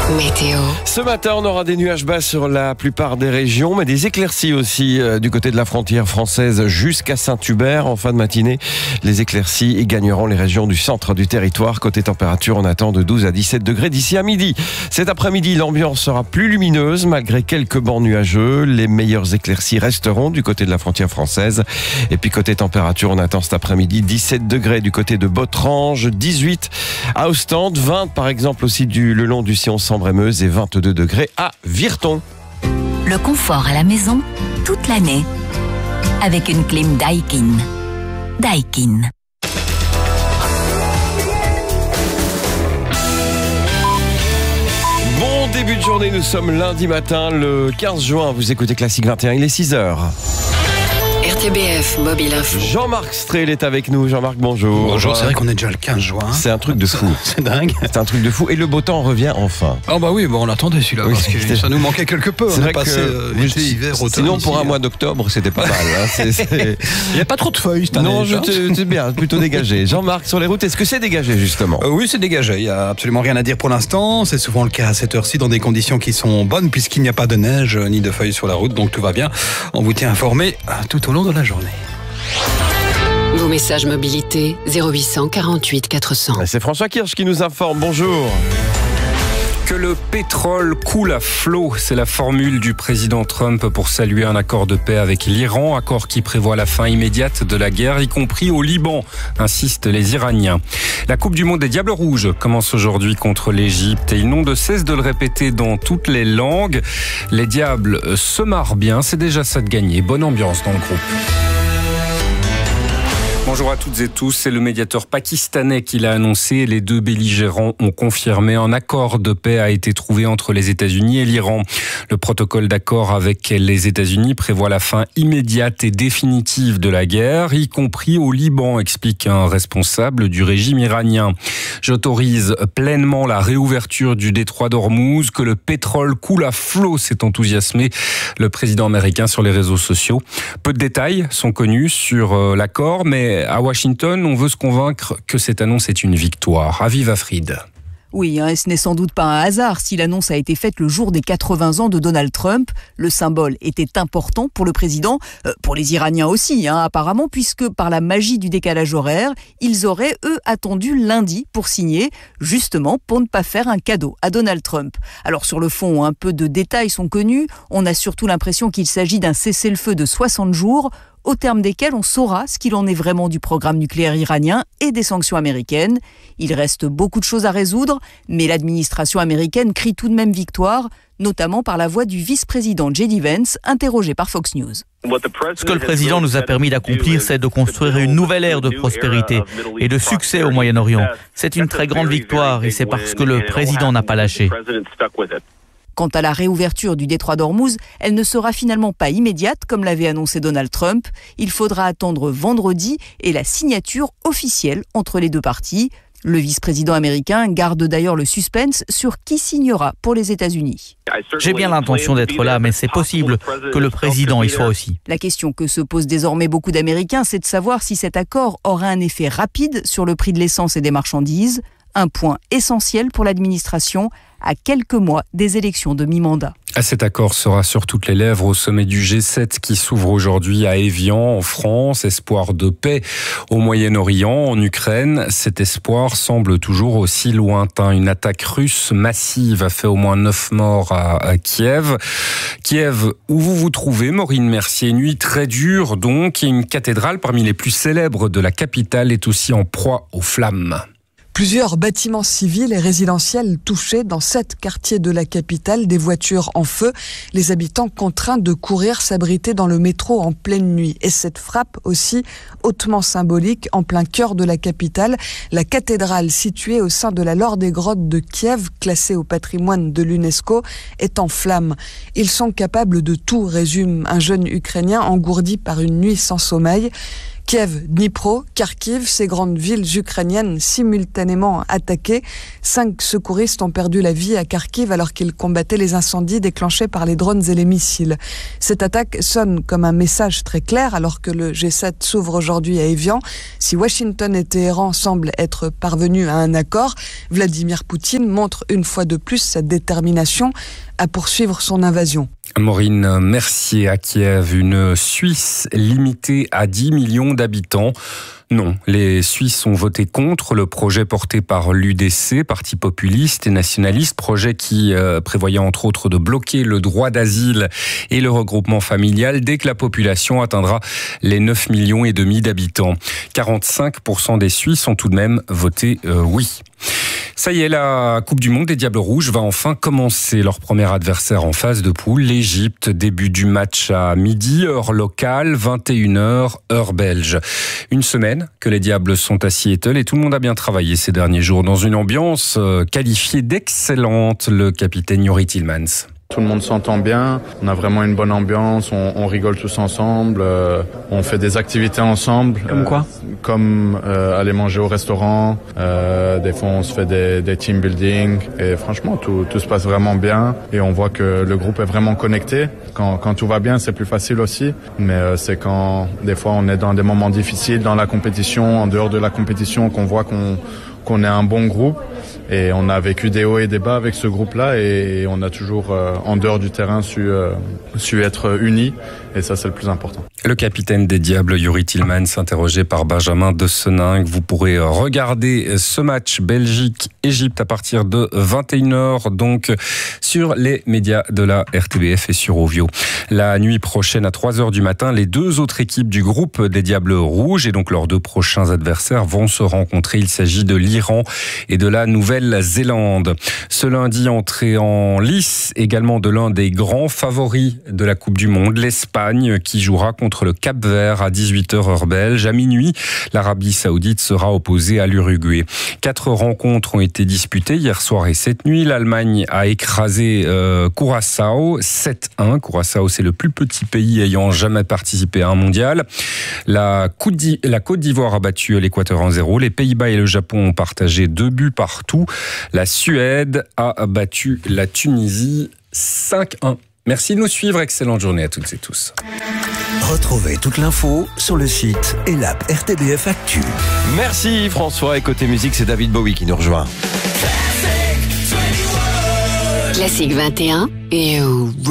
Météo. Ce matin, on aura des nuages bas sur la plupart des régions, mais des éclaircies aussi du côté de la frontière française jusqu'à Saint-Hubert. En fin de matinée, les éclaircies gagneront les régions du centre du territoire. Côté température, on attend de 12 à 17 degrés d'ici à midi. Cet après-midi, l'ambiance sera plus lumineuse malgré quelques bancs nuageux. Les meilleures éclaircies resteront du côté de la frontière française. Et puis côté température, on attend cet après-midi 17 degrés du côté de Botrange, 18 à Ostende, 20 par exemple aussi le long du sillon Sambre-et-Meuse et 22 degrés à Virton. Le confort à la maison toute l'année avec une clim Daikin. Daikin. Bon début de journée, nous sommes lundi matin, le 15 juin. Vous écoutez Classique 21, il est 6h. RTBF Mobile Info. Jean-Marc Strel est avec nous. Jean-Marc, bonjour. Bonjour, c'est vrai qu'on est déjà le 15 juin. C'est un truc de fou. C'est dingue. C'est un truc de fou. Et le beau temps revient enfin. Ah bah oui, bon, on l'attendait celui-là, Oui, parce que ça nous manquait quelque peu. C'est on vrai a passé été, hiver, automne. Sinon, pour ici, un mois d'octobre, c'était pas mal. Hein. Il n'y a pas trop de feuilles cette année. Non, c'est bien, plutôt dégagé. Jean-Marc, sur les routes, est-ce que c'est dégagé justement? Oui, c'est dégagé. Il n'y a absolument rien à dire pour l'instant. C'est souvent le cas à cette heure-ci dans des conditions qui sont bonnes, puisqu'il n'y a pas de neige ni de feuilles sur la route, donc tout va bien. On vous tient informé tout au long de la journée. Vos messages mobilité 0800 48 400. C'est François Kirsch qui nous informe. Bonjour. Que le pétrole coule à flot, c'est la formule du président Trump pour saluer un accord de paix avec l'Iran, accord qui prévoit la fin immédiate de la guerre, y compris au Liban, insistent les Iraniens. La Coupe du Monde des Diables Rouges commence aujourd'hui contre l'Égypte et ils n'ont de cesse de le répéter dans toutes les langues. Les Diables se marrent bien, c'est déjà ça de gagner. Bonne ambiance dans le groupe. Bonjour à toutes et tous, c'est le médiateur pakistanais qui l'a annoncé. Les deux belligérants ont confirmé un accord de paix a été trouvé entre les États-Unis et l'Iran. Le protocole d'accord avec les États-Unis prévoit la fin immédiate et définitive de la guerre, y compris au Liban, explique un responsable du régime iranien. J'autorise pleinement la réouverture du détroit d'Ormuz, que le pétrole coule à flot, s'est enthousiasmé le président américain sur les réseaux sociaux. Peu de détails sont connus sur l'accord, mais à Washington, on veut se convaincre que cette annonce est une victoire. Aviv Afride. Oui, ce n'est sans doute pas un hasard si l'annonce a été faite le jour des 80 ans de Donald Trump. Le symbole était important pour le président, pour les Iraniens aussi, apparemment, puisque par la magie du décalage horaire, ils auraient, eux, attendu lundi pour signer, justement pour ne pas faire un cadeau à Donald Trump. Alors sur le fond, un peu de détails sont connus. On a surtout l'impression qu'il s'agit d'un cessez-le-feu de 60 jours, au terme desquels on saura ce qu'il en est vraiment du programme nucléaire iranien et des sanctions américaines. Il reste beaucoup de choses à résoudre, mais l'administration américaine crie tout de même victoire, notamment par la voix du vice-président J.D. Vance, interrogé par Fox News. Ce que le président nous a permis d'accomplir, c'est de construire une nouvelle ère de prospérité et de succès au Moyen-Orient. C'est une très grande victoire et c'est parce que le président n'a pas lâché. Quant à la réouverture du détroit d'Ormuz, elle ne sera finalement pas immédiate, comme l'avait annoncé Donald Trump. Il faudra attendre vendredi et la signature officielle entre les deux parties. Le vice-président américain garde d'ailleurs le suspense sur qui signera pour les États-Unis. J'ai bien l'intention d'être là, mais c'est possible que le président y soit aussi. La question que se posent désormais beaucoup d'Américains, c'est de savoir si cet accord aura un effet rapide sur le prix de l'essence et des marchandises. Un point essentiel pour l'administration à quelques mois des élections de mi-mandat. Cet accord sera sur toutes les lèvres au sommet du G7 qui s'ouvre aujourd'hui à Évian, en France. Espoir de paix au Moyen-Orient, en Ukraine. Cet espoir semble toujours aussi lointain. Une attaque russe massive a fait au moins 9 morts à Kiev. Kiev, où vous vous trouvez, Maureen Mercier. Nuit très dure donc. Et une cathédrale parmi les plus célèbres de la capitale est aussi en proie aux flammes. Plusieurs bâtiments civils et résidentiels touchés dans 7 quartiers de la capitale, des voitures en feu, les habitants contraints de courir s'abriter dans le métro en pleine nuit. Et cette frappe aussi hautement symbolique en plein cœur de la capitale, la cathédrale située au sein de la Laure des Grottes de Kiev, classée au patrimoine de l'UNESCO, est en flammes. Ils sont capables de tout, résume un jeune Ukrainien engourdi par une nuit sans sommeil. Kiev, Dnipro, Kharkiv, ces grandes villes ukrainiennes simultanément attaquées. 5 secouristes ont perdu la vie à Kharkiv alors qu'ils combattaient les incendies déclenchés par les drones et les missiles. Cette attaque sonne comme un message très clair alors que le G7 s'ouvre aujourd'hui à Évian. Si Washington et Téhéran semblent être parvenus à un accord, Vladimir Poutine montre une fois de plus sa détermination à poursuivre son invasion. Maureen Mercier à Kiev, une Suisse limitée à 10 millions d'habitants. Non, les Suisses ont voté contre le projet porté par l'UDC, parti populiste et nationaliste, projet qui prévoyait entre autres de bloquer le droit d'asile et le regroupement familial dès que la population atteindra les 9 millions et demi d'habitants. 45% des Suisses ont tout de même voté oui. Ça y est, la Coupe du Monde des Diables Rouges va enfin commencer. Leur premier adversaire en phase de poule, l'Égypte. Début du match à midi, heure locale, 21h, heure belge. Une semaine que les Diables sont à Seattle et tout le monde a bien travaillé ces derniers jours dans une ambiance qualifiée d'excellente. Le capitaine Juri Tillmans. Tout le monde s'entend bien, on a vraiment une bonne ambiance, on rigole tous ensemble, on fait des activités ensemble. Comme quoi Comme aller manger au restaurant, des fois on se fait des team building et franchement tout se passe vraiment bien et on voit que le groupe est vraiment connecté. Quand tout va bien c'est plus facile aussi, mais c'est quand des fois on est dans des moments difficiles dans la compétition, en dehors de la compétition qu'on voit qu'on est un bon groupe. Et on a vécu des hauts et des bas avec ce groupe-là et on a toujours, en dehors du terrain, su être unis. Et ça, c'est le plus important. Le capitaine des Diables, Juri Tillmans, interrogé par Benjamin de Seninck. Vous pourrez regarder ce match Belgique-Égypte à partir de 21h, donc sur les médias de la RTBF et sur Ovio. La nuit prochaine, à 3h du matin, les 2 autres équipes du groupe des Diables Rouges et donc leurs 2 prochains adversaires vont se rencontrer. Il s'agit de l'Iran et de la Nouvelle-Zélande. Ce lundi, entrée en lice également de l'un des grands favoris de la Coupe du Monde, l'Espagne, qui jouera contre le Cap-Vert à 18h heure belge. À minuit, l'Arabie Saoudite sera opposée à l'Uruguay. 4 rencontres ont été disputées hier soir et cette nuit. L'Allemagne a écrasé Curaçao 7-1. Curaçao, c'est le plus petit pays ayant jamais participé à un mondial. La Côte d'Ivoire a battu l'Équateur 1-0. Les Pays-Bas et le Japon ont partagé 2 buts partout. La Suède a battu la Tunisie 5-1. Merci de nous suivre. Excellente journée à toutes et tous. Retrouvez toute l'info sur le site et l'app RTBF Actu. Merci François. Et côté musique, c'est David Bowie qui nous rejoint. Classique 21 et